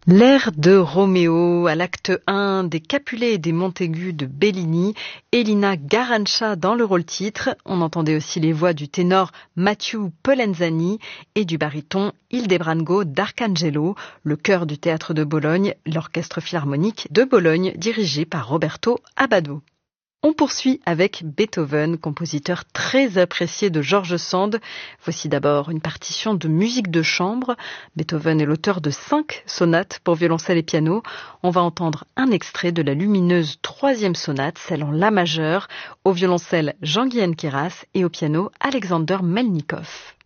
L'air de Roméo à l'acte 1 des Capulets et des Montaigu de Bellini, Elina Garancia dans le rôle titre. On entendait aussi les voix du ténor Mathieu Polenzani et du baryton Ildebrango d'Arcangelo, le chœur du théâtre de Bologne, l'orchestre philharmonique de Bologne dirigé par Roberto Abbado. On poursuit avec Beethoven, compositeur très apprécié de George Sand. Voici d'abord une partition de musique de chambre. Beethoven est l'auteur de 5 sonates pour violoncelle et piano. On va entendre un extrait de la lumineuse 3e sonate, celle en la majeure, au violoncelle Jean-Guyen Queyras et au piano Alexander Melnikov.